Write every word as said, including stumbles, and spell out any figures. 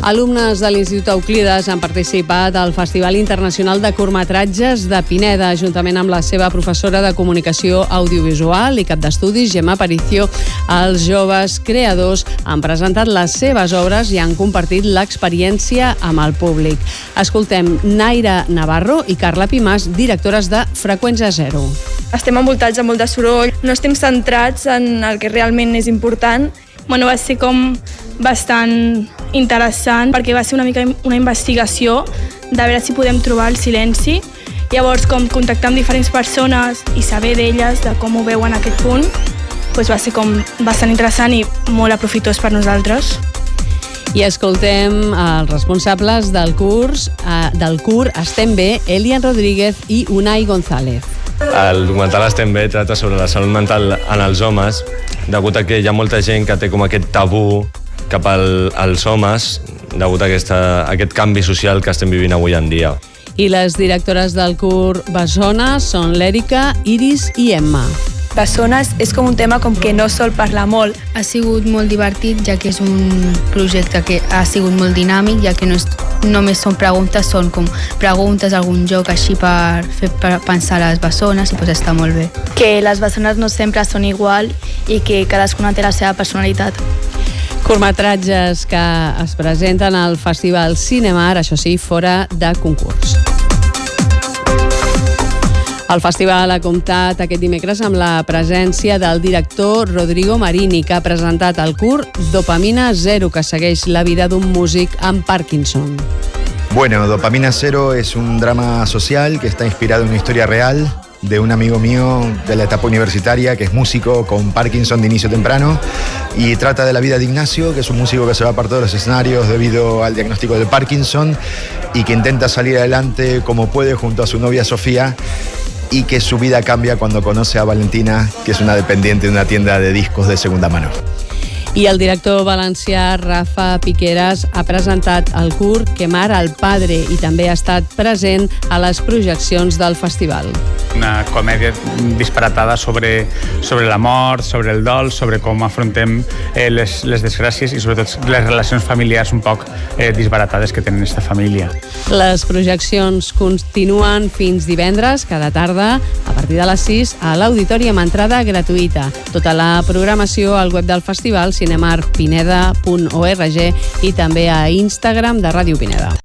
Alumnes de l'Institut Euclides han participat al Festival Internacional de Curtmetratges de Pineda, juntament amb la seva professora de Comunicació Audiovisual i cap d'estudis, Gemma Aparicio. Els joves creadors han presentat les seves obres i han compartit l'experiència amb el públic. Escoltem Naira Navarro i Carla Pimàs, directores de Freqüència Zero. Estem envoltats de molt de soroll, no estem centrats en el que realment és important. Bueno, va ser com bastant interessant perquè va ser una mica una investigació de veure si podem trobar el silenci. Llavors, com contactar amb diferents persones i saber d'elles, de com ho veuen aquest punt, doncs va ser com bastant interessant i molt aprofitós per nosaltres. I escoltem els responsables del curs, eh, del cur Estem bé, Elian Rodríguez i Unai González. El documental Estem bé tracta sobre la salut mental en els homes, degut a que hi ha molta gent que té com aquest tabú cap al, als homes, degut a, aquesta, a aquest canvi social que estem vivint avui en dia. I les directores del cur Bessones són l'Èrica, Iris i Emma. Bessones és com un tema com que no sol parlar molt. Ha sigut molt divertit, ja que és un projecte que ha sigut molt dinàmic, ja que no és, només són preguntes, són com preguntes, algun joc així per fer per pensar a les bessones i pues està molt bé. Que les bessones no sempre són igual i que cadascuna té la seva personalitat. Curtmetratges que es presenten al Festival Cinemar, això sí, fora de concurs. El festival ha comptat aquest dimecres amb la presència del director Rodrigo Marini, que ha presentat el curt Dopamina Zero, que segueix la vida d'un músic amb Parkinson. Bueno, Dopamina Zero es un drama social que está inspirado en una historia real de un amigo mío de la etapa universitaria que es músico con Parkinson de inicio temprano y trata de la vida de Ignacio, que es un músico que se va por todos los escenarios debido al diagnóstico de Parkinson y que intenta salir adelante como puede junto a su novia Sofía, y que su vida cambia cuando conoce a Valentina, que és una dependiente de una tienda de discos de segunda mano. I el director valencià Rafa Piqueras ha presentat el curt Quemar al Padre i també ha estat present a les projeccions del festival. Una comèdia disparatada sobre, sobre la mort, sobre el dol, sobre com afrontem eh, les, les desgràcies i sobretot les relacions familiars un poc eh, disbaratades que tenen aquesta família. Les projeccions continuen fins divendres, cada tarda, a partir de les sis, a l'Auditori amb entrada gratuïta. Tota la programació al web del festival cinemar pineda punt org i també a Instagram de Ràdio Pineda.